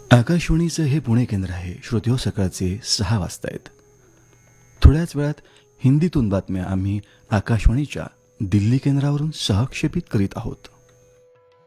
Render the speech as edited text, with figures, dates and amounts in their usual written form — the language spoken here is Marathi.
आकाशवाणीचं हे पुणे केंद्र आहे. श्रोते हो, सकाळचे 6 वाजतायत. थोड्याच वेळात हिंदीतून बातम्या आम्ही आकाशवाणीच्या दिल्ली केंद्रावरून सहक्षेपित करीत आहोत.